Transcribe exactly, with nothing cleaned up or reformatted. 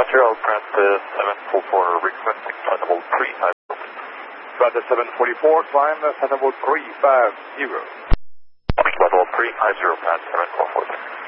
Roger, Pratt seven four four, requesting flight level three five zero. Pratt seven forty-four, climb flight level three five zero. Flight level three five zero, Pratt seven four four.